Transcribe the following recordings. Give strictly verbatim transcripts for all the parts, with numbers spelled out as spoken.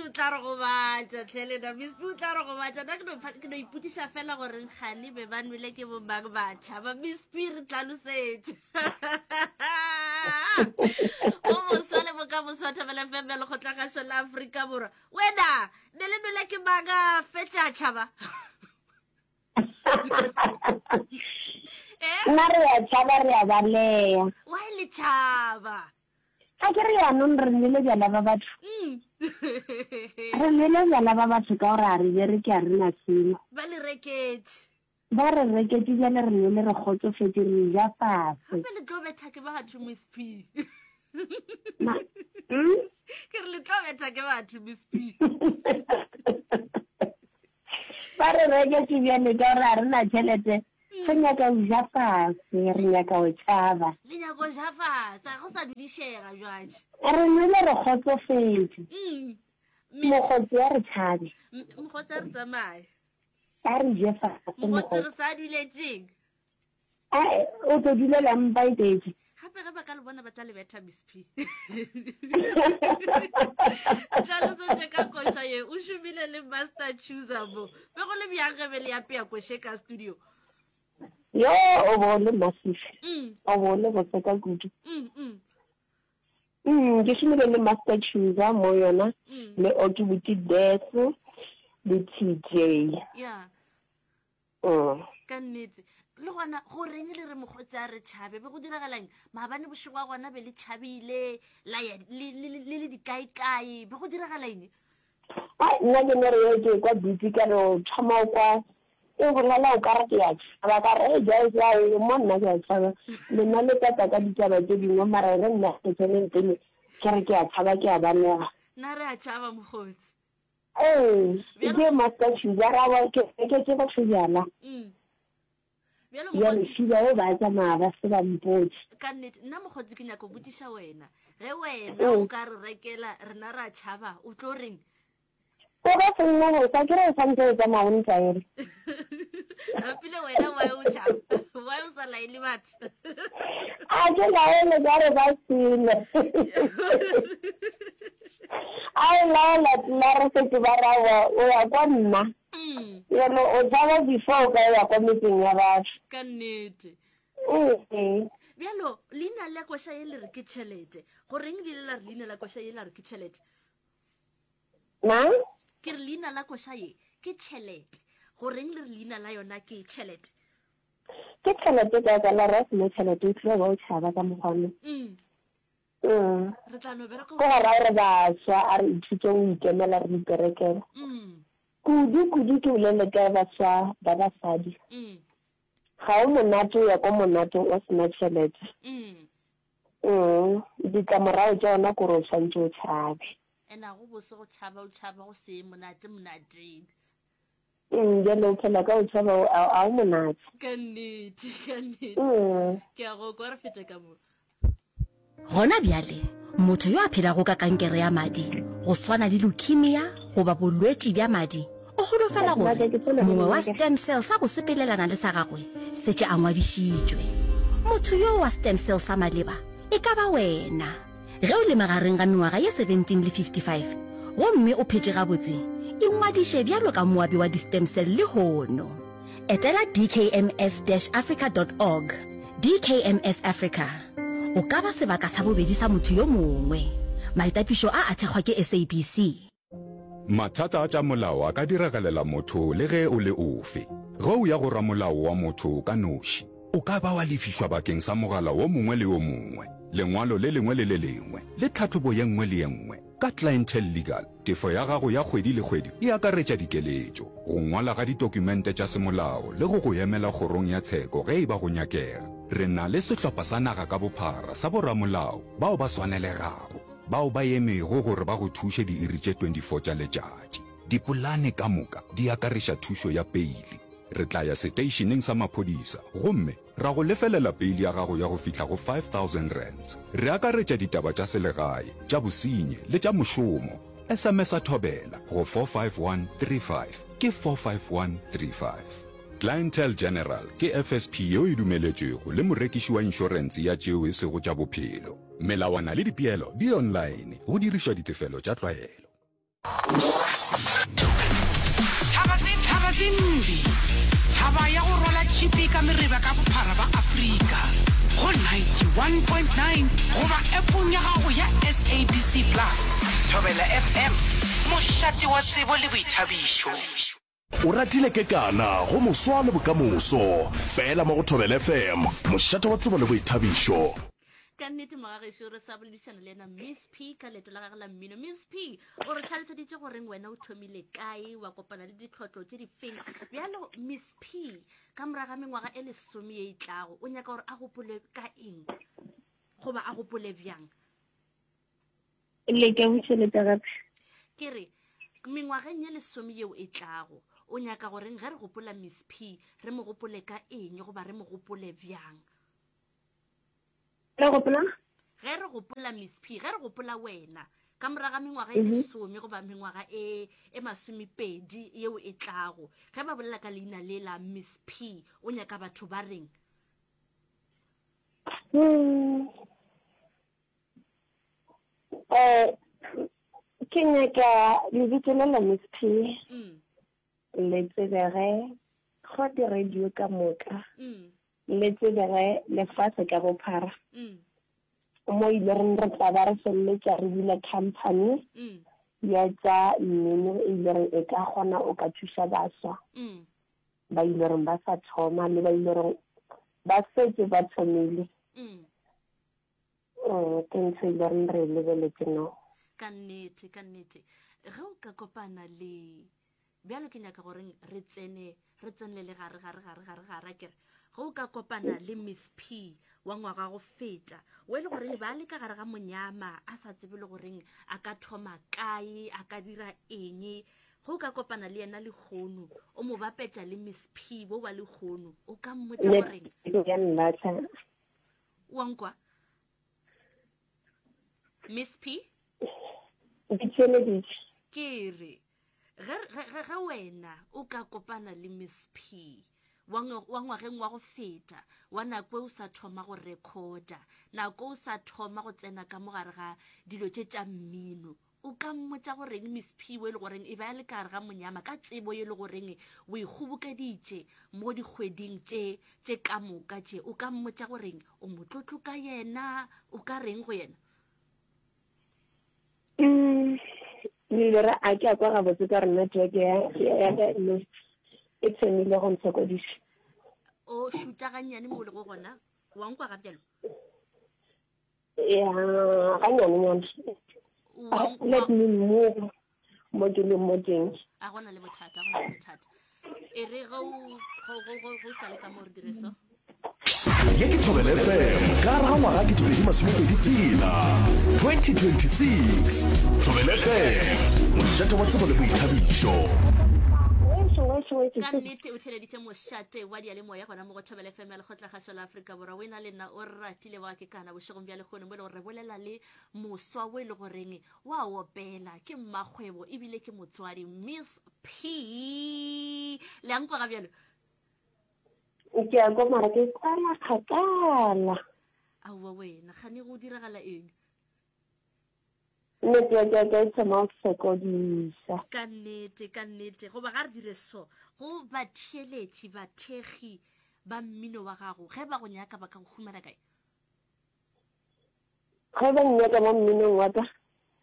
o tla re go batsa tlhelena Miss P o tla re go batsa nna ke no iputiša fela gore nkgale be ba nwele ke bomang batšha ba Miss P re tlalosetse o moswa le boka moswa thabela F M le go tla gašo la Afrika Borwa wena ne le nwele ke maga fetša tšhaba nna re ya tšhaba re ya baleya wa le tšhaba ga ke re yanong re nwele bjala ba batho re nwele bjala ba batho ka gore a re bereke a rena selo ba le reketse ba re reketse bjale re nwele re kgotsofetse re ja fase gape le tlo betha ke batho Miss P ke re le tlo betha ke batho Miss P ba re reketse bjale ka gore a rena tšhelete re nyaka o ja fase re nyaka o tšhaba le nyako ja fase go sa dulišega jwale re nwele re kgotsofetse mogotsi ya re tšhabe mogotsi a re tsamaye a re je fase mogotsi re sa duletseng o tlo dulela mpaitetse gape ge ba ka le bona ba tla le betha Miss P tlalosetse ka koša ye o šomile le master chooser mo be go le bjang ge be le apea koše ka studio yo o bone masife o bone botse ka kudu mm ke šomile le master chooser mo yona le okibuti deso le T J ya mm ka nnete le gona go reng le re mogotsi a re tšhabe be go diragalang maabane bošego a gona be le tšhabile le le dikaekae be go diragalang nna ke ne re ke kwa beauty ka re thoma kwa e bolala o ka re ke ya tšhaba ka re ja ja mo nna ke ya tšhaba le nna le tata ka ditaba tse dingwe mara re nna ke tsene ntene ke re ke ya tšhaba ke ya banega nna re a tšhaba mogotsi ee ke master chooser ra ba ke ke ke ba tšhujana ya le shiba o ba tsamaya ba se ba mpotse ka nnete nna mogotsi ke nyaka go botiša wena ge wena o ka re rekela rena ra tšhaba o tlo reng o ka se nna go sa ke re o santse o tsamaya o ntsaere gapile wena wa o tšhaba wa o sa laele batho a ke laele ka re ba sile a o laela la re setse ba rawa o ya kwa nna yalo o tšhaba before o ka ya kwa metseng ya batho ka nnete bjalo leina la koša ye le re ke tšhelete goreng le la re leina la koša ye la re ke tšhelete na ke re leina la koša ye ke tšhelete goreng le re leina la yona ke tšhelete ke tšhelete ka ka la re se mo tšhelete o tlile ba o tšhaba ka mogone re tla no bereka go ra re ba swa a re ithutse o ikemela re iperekela kudu kudu ke bolele ka baswa ba basadi ga o monate ya ko monate o sena tšhelete ditlamorago tša yona kore o tshwantse o tšhabe ena go bose go tšhaba o tšhaba go se monate monateng jalo o phela ka o tšhaba a o monate ka nnete ka nnete ke a go kwa re fete ka mo gona bjale motho yo a phelago ka kankere ya madi go swana le leukemia goba bolwetši bja madi o holofela gore mongwe wa stem cells sa go sepelelana le sa gagwe setse a ngwadišitšwe motho yo wa stem cells sa maleba e ka ba wena ge o le magareng ga mengwaga ye seventeen le fifty-five gomme o phetše gabotse e ngwadiše bjalo ka moabi wa di-stem cell le hono etela d k m s africa dot org. D K M S Africa o ka ba sebaka sa bobedi sa motho yo mongwe maitapišo a a thekgwa ke S A B C. Mathata a tša molao a ka diragalela motho le ge o le ofe. Ge o ya go ramolao wa motho ka noši, o ka ba wa lefišwa bakeng sa mogala wo mongwe le wo mongwe, lengwalo le lengwe le le lengwe, le tlhatlhobo ye nngwe le ye nngwe. Ka Clientele Legal, tefo ya gago ya kgwedi le kgwedi e akaretša dikeletšo, go ngwala ga ditokumente tša semolao le go go emela kgorong ya tsheko ge e ba go nyakega. Re na le sehlopha sa naga ka bophara sa boramolao bao ba swanelegago, bao ba emego gore ba go thuše diiri tše twenty-four tša letšatši. Dipolane ka moka di akariša thušo ya peili. Re tla ya seteišeneng sa maphodisa gomme ra go lefelela peili ya gago ya go fihla go five thousand rands. Re akaretša ditaba tša selegae, tša bosenyi le tša mošomo. S M S a thobela go four five one three five ke four five one three five. Clientele General ke F S P yo e dumeletšego le morekiši wa inšorense ya tšeo e sego tša bophelo. Melawana le dipeelo di online go dirišwa ditefelo tša tlwaelo. mereba ka bophara ba Afrika go ninety-one point nine goba appong ya gago ya S A B C Plus. Thobela F M, mošate wa tsebo le boithabišo. O ratile ke kana go moswa le bokamoso fela mo go Thobela F M, mošate wa tsebo le boithabišo. Ka nnete mogageši re sa boledišana le ena Miss P ka leto la gage la mmino. Miss P o re tlhaloseditše goreng wena o thomile kae wa kopana le ditlhotlho tše di feng bjalo. Miss P ka moraga mengwaga e lesome ye e tlago o nyaka gore a gopole ka eng goba a gopole bjang? le ke bušeletša gape ke re mengwageng ye lesome yeo e tlago o nyaka goreng ge re gopola Miss P re mo gopole ka eng goba re mo gopole bjang? re gopola ge re gopola Miss P ge re gopola wena ka moraga mengwaga e lesome goba mengwaga e e masomepedi yeo e tlago ge ba bolela ka leina le la Miss P o nyaka batho ba reng? um ke nyaka lebitso le la Miss P mm le tsebege go di radio ka moka mm le tsebege lefatshe ka bophara mm mo ile reng re tla ba re feleletša re bula company mm ya tša mmino e ile reng e ka gona o ka thuša baswa mm ba ile reng ba sa thoma le ba ile reng ba setse ba thomile mm um ke ntho ile reng re lebeletse no. ka nnete ka nnete ge o ka kopana le bjalo ke nyaka goreng re tsene re tsenele le gare gare gare gare gare kere ge o ka kopana le Miss P wa ngwaga go feta o e le gore le ba le ka gare ga monyama a sa tsebe le goreng a ka thoma kae a ka dira eng ge o ka kopana le yena le kgono o mo bapetša le Miss P bo ba le kgono o ka mmotsa goreng ya nnatlha wa nkwa Miss P ditšheleditše ke re ge wena o ka kopana le Miss P wa ngwageng wa go feta wa nako o sa thoma go recorda nako o sa thoma go tsena ka mogare ga dilo tše tša mmino o ka mmotsa goreng Miss P o e le goreng e ba le ka gare ga monyama ka tsebo e le goreng o ikgobokeditše mo dikgweding tše tše ka moka tše o ka mmotsa goreng o motlotlo ka yena o ka reng go yena? um le re a ke a kwa gabotse ka re network yaka e tshwenile go ntshokodisa o šuta gannyane mo le go gona wa nkwa ga bjalo ya ganyanenyane let me move mo ke le mo teng a gona le bothata a gona le bothata e re go sa le ka mo re direso ye ke Thobela F M ka ra ngwaga ke tobedi masomepedi tsela twenty twenty-six. Thobela F M, mošate wa tsebo le boithabišo. ka nnete o theleditše mošate wa dialemoya gona mo go Thobela F M ya lekgotla la Afrika Borwa o ena le nna o ratile wa ke kana bošegong bja lekgono mo e le gore re bolela le moswa o e le goreng wa opela ke mmakgwebo ebile ke motswadi Miss P le ankwa ga bjalo ke a go mara ke kwala kgakala aowa wena gane go diragala eng? network ya ka e thoma go sokodisa ka nnete ka nnete goba ga re dire so go batheeletši bathegi ba mmino wa gago ge ba go nyaka ba ka go humana kae? ge ba nnyaka mo mminong wa ka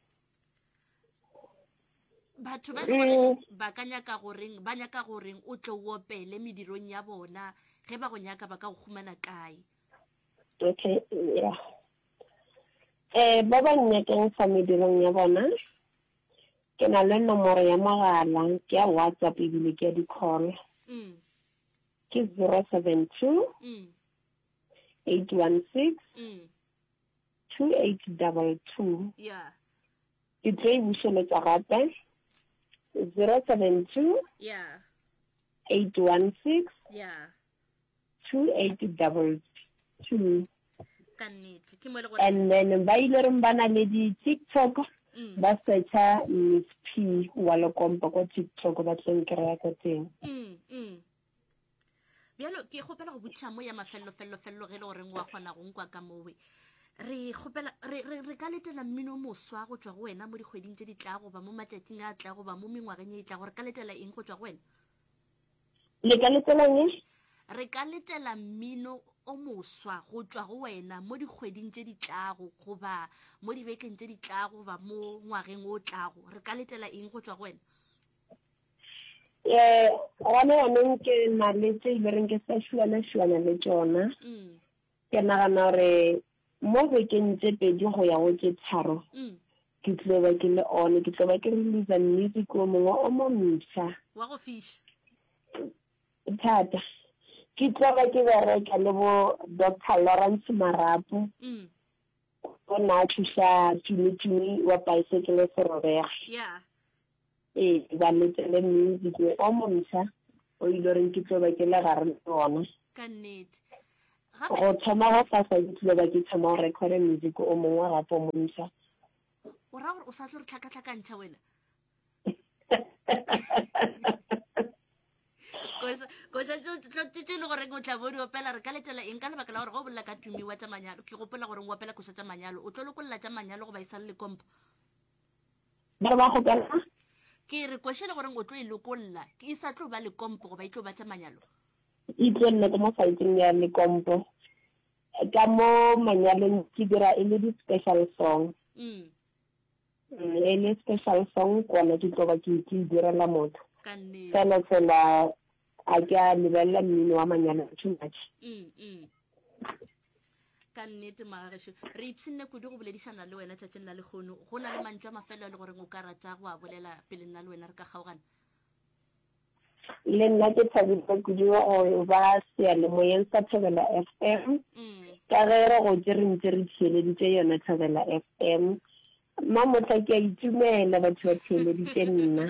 batho ba le ba ka nyaka goreng ba nyaka goreng o tle o opele medirong ya bona ge ba go nyaka ba ka go humana kae? okay yeah eh ba ba nyakeng sa medirong ya bona ke na le nomoro ya mogala ke ya WhatsApp ebile ke ya di-call mm ke zero seven two mm eight one six mm two eight double two yeah ke tlo e bušeletša gape zero seven two yeah eight one six yeah two eight double two ka nnete ke mo le gore and then ba ile reng ba na le di-TikTok mm ba searcha Miss P wa lekompa ko TikTok ba tleng kry-a ka teng mm mm bjalo ke kgopela go botša mo ya mafello fello fello ge le goreng wa kgona go nkwa ka mowe re kgopela re re ka letela mmino moswa go tswa go wena mo dikgweding tše di tla go ba mo matšatšing a tla go ba mo mengwageng e tla gore ka letela eng go tswa go wena le ka letelang e re ka letela mmino o moswa go tswa go wena mo dikgweding tse di tlago goba mo dibekeng tse di tlago ba mo ngwageng o tlago re ka letela eng go tswa go wena? Eh gona yanong ke na le tse ile reng ke sa shwana shwana le tsona ke nagana gore mo bekeng tse pedi go ya go tse tharo ke tlo ba ke le on ke tlo ba ke release music o mongwe o mo mša wa go fish thata ke tlo ba ke bereka le bo Doctor Lawrence Marapo o na thusa tšhumi wa bicycle Serobega yeah eh ba letele music o mo mša o ile reng ke tlo ba ke le gare le ona ka nnete go thoma go fa sa ke tlo ba ke thoma go record music o mongwe gape o mo mša o ra gore o sa tlo re tlhakatlhakantšha wena koša tse le gore o tla bo di opela re ka letela eng ka lebaka la gore go bolela ka tumi wa tša manyalo ke gopola gore o opela koša tša manyalo o tlo lokolla tša manyalo go ba isa le kompo ba ba go kana ke re košele gore o tlo e lokolla ke isa tlo ba le kompo go ba itlo ba tša manyalo e tlo nna mo fighting ya le kompo ka mo manyalong ke dira e le di special song mm e le special song kwana ke tlo ba ke ke direla motho ka nnete fela fela a ke a lebella mmino wa manyalo too much mm mm ka nnete Magagesho re ipsine kudu go boledišana le wena tšatšeng la lekgono go na le mantšwa mafelo le gore o ka rata go a bolela pele nna le wena re ka kgaogana le nna ke thabile kudu go ba seyalemoyeng sa Thobela F M ka ge re go tse re ntse re theeleditse yona Thobela F M mamotla ke a itumela batho ba theeleditse nna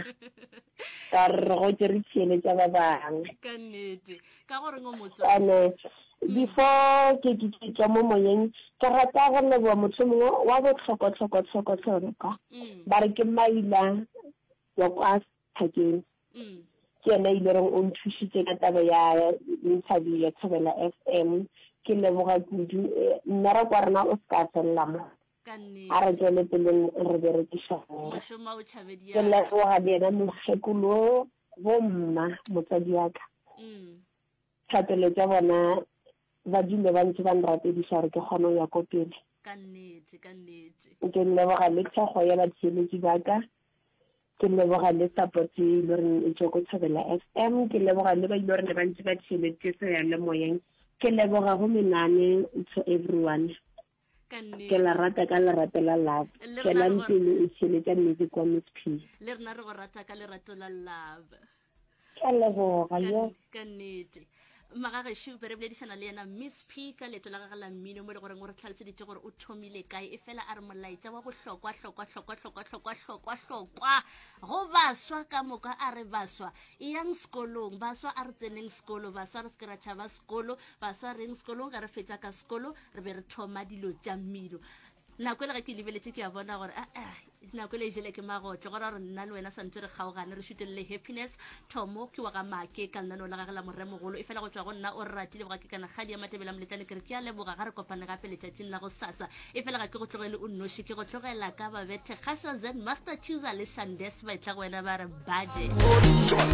ka re go tse re theeletša ba bangwe ka nnete ka gore ngo motso ane before ke ke tswa mo moyeng ke rata go leboa motho mongwe wa botlhokwa-tlhokwa-tlhokwa-tlhokwa ba re ke Maila wa kwa Thakeng ke ena ile reng o nthusitse ka taba ya interview ya Thobela F M ke leboga kudu nna ra kwa rena o ska fella mo a re tswele pele re berekisana ke leboga le ena mokgekolo bomma motsadi wa ka thapelo tša bona ba dile ba ntse ba nratediša re ke kgone go ya ko pele ka nnete ka nnete ke leboga le thekgo ya batheeletši ba ka ke leboga le support e le reng e tswa ko Thobela F M ke leboga le ba ile gore ba ntse ba theeletše seyalemoyeng ke leboga go menane to everyone ke la rata ka lerato la love ke la mpele e theeletša music wa Miss P le rena re go rata ka lerato la love ke leboga yo ka nnete Magagesho re boledišana le yena Miss P ka leto la gagwe la mmino mo le goreng o re tlhaloseditše gore o thomile kae e fela a re molaetša wa bohlokwa hlokwa hlokwa hlokwa hlokwa hlokwa hlokwa go baswa ka moka a re baswa e yang sekolong baswa a re tseneng sekolo baswa re se ke ra tšhaba sekolo baswa reng sekolong ga re fetša ka sekolo re be re thoma dilo tša mmino nako ele ga ke lebeletše ke a bona gore nako ele e jele ke magotlo gore gore nna le wena santse re kgaogane re šutelele happiness thomo ke wa ga make ka lenaneo la gage la moremogolo e fela go tswa go nna o re ratile boga ke kana kgadi ya matebela moletlane ke re ke a leboga ga re kopane gape letšatšing la go sasa e fela ga ke go tlogele o nnoši ke go tlogela ka babethe kgašo zen master chooser le shandes ba e tla go wena ba re budget